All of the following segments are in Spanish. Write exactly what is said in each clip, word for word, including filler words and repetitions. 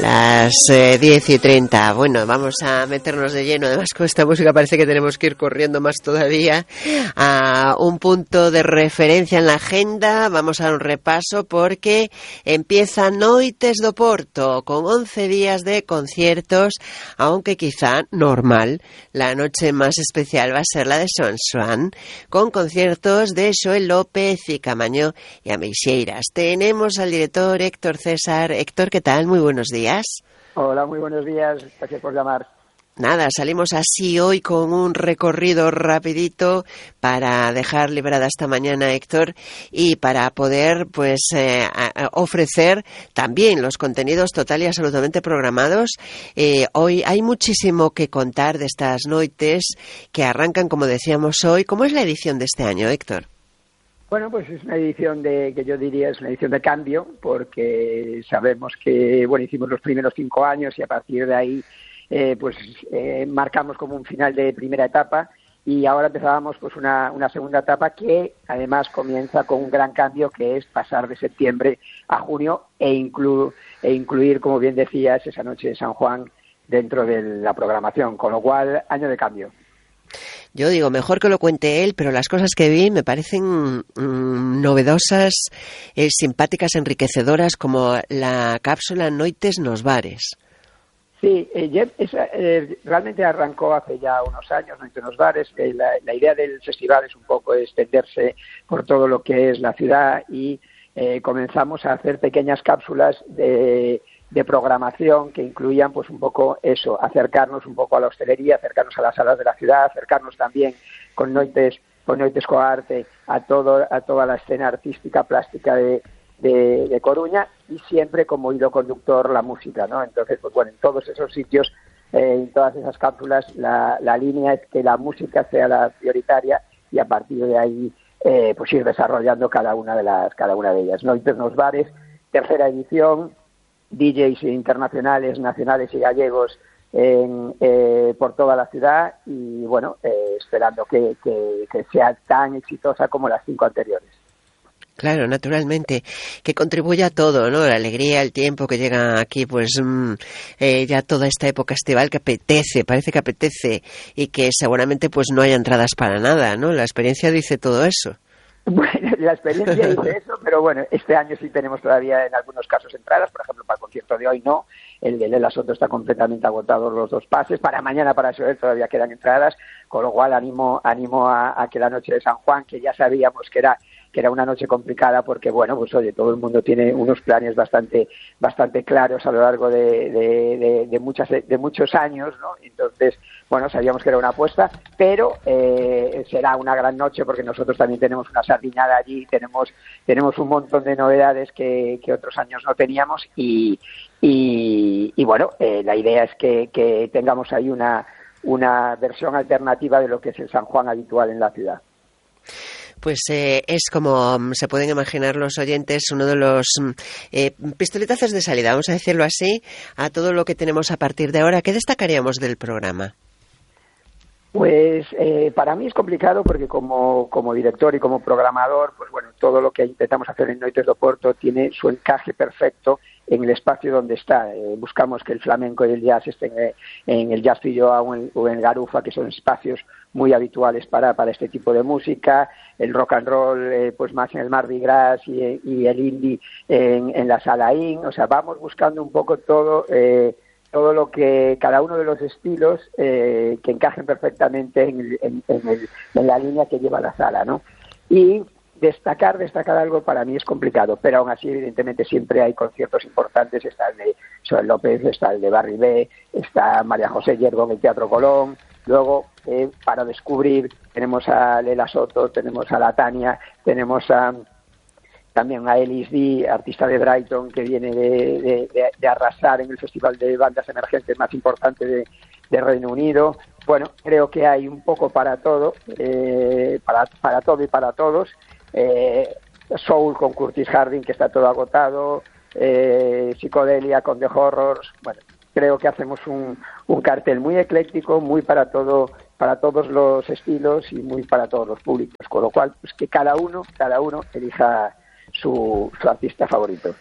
Las eh, diez y treinta. Bueno, vamos a meternos de lleno. Además, con esta música parece que tenemos que ir corriendo más todavía a un punto de referencia en la agenda. Vamos a dar un repaso porque empieza Noites do Porto con once días de conciertos, aunque quizá normal. La noche más especial va a ser la de Son Swan, con conciertos de Xoel López y Camaño y Ameixeiras. Tenemos al director Héctor César. Héctor, ¿qué tal? Muy buenos días. Hola, muy buenos días. Gracias por llamar. Nada, salimos así hoy con un recorrido rapidito para dejar liberada esta mañana, Héctor, y para poder pues eh, ofrecer también los contenidos total y absolutamente programados. Eh, hoy hay muchísimo que contar de estas noites que arrancan, como decíamos hoy. ¿Cómo es la edición de este año, Héctor? Bueno, pues es una edición de, que yo diría es una edición de cambio, porque sabemos que, bueno, hicimos los primeros cinco años y a partir de ahí, eh, pues eh, marcamos como un final de primera etapa y ahora empezábamos pues una, una segunda etapa que además comienza con un gran cambio, que es pasar de septiembre a junio e, inclu, e incluir, como bien decías, esa noche de San Juan dentro de la programación, con lo cual, año de cambio. Yo digo, mejor que lo cuente él, pero las cosas que vi me parecen mmm, novedosas, eh, simpáticas, enriquecedoras, como la cápsula Noites nos Bares. Sí, eh, esa, eh, realmente arrancó hace ya unos años, Noites nos Bares. Eh, la, la idea del festival es un poco extenderse por todo lo que es la ciudad y eh, comenzamos a hacer pequeñas cápsulas de... de programación que incluían pues un poco eso, acercarnos un poco a la hostelería, acercarnos a las salas de la ciudad, acercarnos también con Noites, con Noites Coarte a todo, a toda la escena artística, plástica de, de, de Coruña, y siempre como hilo conductor la música, ¿no? Entonces, pues bueno, en todos esos sitios, eh, en todas esas cápsulas, la, la línea es que la música sea la prioritaria y a partir de ahí eh, pues ir desarrollando cada una de las, cada una de ellas. Noites nos Bares, tercera edición, D Js internacionales, nacionales y gallegos en, eh, por toda la ciudad y, bueno, eh, esperando que, que, que sea tan exitosa como las cinco anteriores. Claro, naturalmente, que contribuye a todo, ¿no? La alegría, el tiempo que llega aquí, pues mmm, eh, ya toda esta época estival que apetece, parece que apetece y que seguramente pues no haya entradas para nada, ¿no? La experiencia dice todo eso. Bueno, la experiencia dice eso, pero bueno, este año sí tenemos todavía en algunos casos entradas, por ejemplo, para el concierto de hoy no, el de Lela Soto está completamente agotado los dos pases, para mañana, para Xoel todavía quedan entradas, con lo cual animo, animo a, a que la noche de San Juan, que ya sabíamos que era que era una noche complicada porque, bueno, pues oye, todo el mundo tiene unos planes bastante bastante claros a lo largo de, de, de, de, muchas, de muchos años, ¿no? Entonces, bueno, sabíamos que era una apuesta, pero eh, será una gran noche porque nosotros también tenemos una sardinada allí, tenemos tenemos un montón de novedades que, que otros años no teníamos y, y, y bueno, eh, la idea es que, que tengamos ahí una, una versión alternativa de lo que es el San Juan habitual en la ciudad. Pues eh, es como se pueden imaginar los oyentes, uno de los eh, pistoletazos de salida, vamos a decirlo así, a todo lo que tenemos a partir de ahora. ¿Qué destacaríamos del programa? Pues eh, para mí es complicado porque como, como director y como programador, pues bueno, todo lo que intentamos hacer en Noites do Porto tiene su encaje perfecto en el espacio donde está. Eh, buscamos que el flamenco y el jazz estén eh, en el Jazz Filloa o en, o en Garufa, que son espacios muy habituales para, para este tipo de música, el rock and roll eh, pues más en el Mardi Gras y, y el indie en, en la Sala In. O sea, vamos buscando un poco todo... Eh, todo lo que cada uno de los estilos eh, que encajen perfectamente en, el, en, en, el, en la línea que lleva la sala, ¿no? Y destacar, destacar algo para mí es complicado, pero aún así evidentemente siempre hay conciertos importantes, está el de Xoel López, está el de Barry B, está María José Yergo en el Teatro Colón, luego eh, para descubrir tenemos a Lela Soto, tenemos a la Tania, tenemos a también a Ellis D, artista de Brighton, que viene de, de, de, de arrasar en el festival de bandas emergentes más importante de, de Reino Unido. Bueno, creo que hay un poco para todo, eh, para, para todo y para todos. Eh, Soul con Curtis Harding, que está todo agotado, eh, Psicodelia con The Horrors. Bueno, creo que hacemos un, un cartel muy ecléctico, muy para todo, para todos los estilos y muy para todos los públicos, con lo cual pues que cada uno, cada uno elija Su, su artista favorito.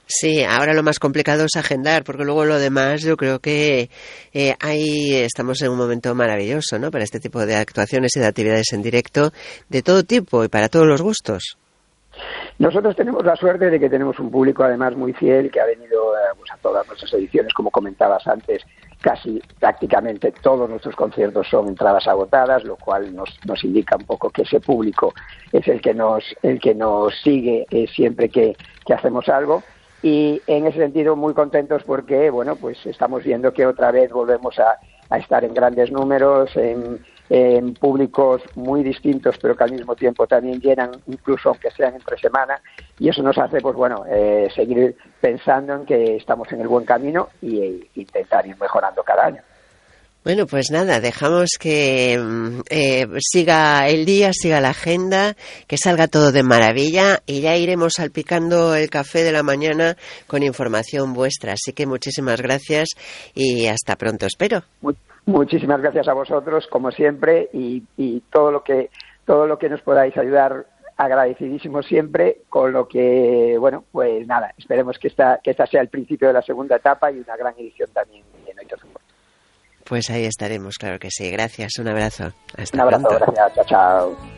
Sí, ahora lo más complicado es agendar, porque luego lo demás yo creo que eh, ahí estamos en un momento maravilloso, ¿no? Para este tipo de actuaciones y de actividades en directo de todo tipo y para todos los gustos. Nosotros tenemos la suerte de que tenemos un público además muy fiel que ha venido eh, pues a todas nuestras ediciones, como comentabas antes, casi prácticamente todos nuestros conciertos son entradas agotadas, lo cual nos, nos indica un poco que ese público es el que nos, el que nos sigue eh, siempre que, que hacemos algo. Y en ese sentido muy contentos porque, bueno, pues estamos viendo que otra vez volvemos a, a estar en grandes números, en, en públicos muy distintos, pero que al mismo tiempo también llenan, incluso aunque sean entre semana, y eso nos hace, pues bueno, eh, seguir pensando en que estamos en el buen camino y e intentar ir mejorando cada año. Bueno, pues nada, dejamos que eh, siga el día, siga la agenda, que salga todo de maravilla y ya iremos salpicando el café de la mañana con información vuestra. Así que muchísimas gracias y hasta pronto, espero. Muchísimas gracias a vosotros, como siempre, y, y todo lo que todo lo que nos podáis ayudar, agradecidísimo siempre, con lo que, bueno, pues nada, esperemos que esta, que esta sea el principio de la segunda etapa y una gran edición también en Oídos de Puerto. Pues ahí estaremos, claro que sí. Gracias, un abrazo. Hasta un abrazo, pronto. Gracias, chao, chao.